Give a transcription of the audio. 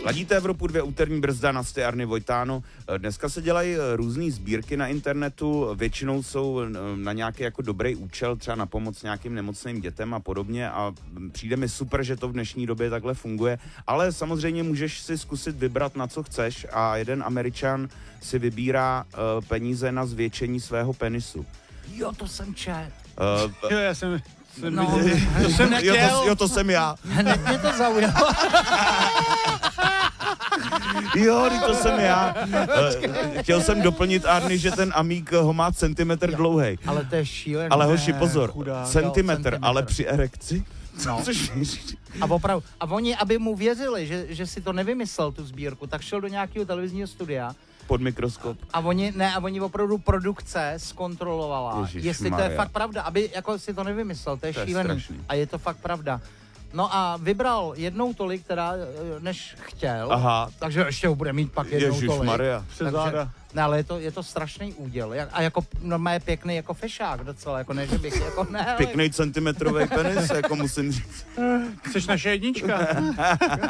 Ladíte Evropu 2, úterní brzda na Arny Vojtáno. Dneska se dělají různý sbírky na internetu, většinou jsou na nějaký jako dobrý účel, třeba na pomoc nějakým nemocným dětem a podobně a přijde mi super, že to v dnešní době takhle funguje, ale samozřejmě můžeš si zkusit vybrat, na co chceš a jeden Američan si vybírá peníze na zvětšení svého penisu. Jo, to jsem čet. Jo, já jsem... To jsem nechtěl. To jsem já. Hned mě to zaujalo. Jo, to jsem já. Chtěl jsem doplnit, Arny, že ten amík ho má centimetr dlouhej. Ale to je šílené. Ale hoši, pozor, chudák. centimetr, ale při erekci? No. Což A opravdu. A oni, aby mu věřili, že si to nevymyslel, tu sbírku, tak šel do nějakého televizního studia pod mikroskop. a oni opravdu produkce zkontrolovala, jestli to je fakt pravda, aby jako si to nevymyslel, to je šílený. Strašný. A je to fakt pravda. No a vybral jednou tolik, teda, než chtěl. Aha. Takže ještě ho bude mít pak jednou tolik. Ježišmarja. Přes záda. Ne, ale je to strašný úděl. A jako normálně pěkný jako fešák docela, jako ne, že bych jako ne. Pěkný centimetrový penis, jako musím říct. Jsi naše jednička.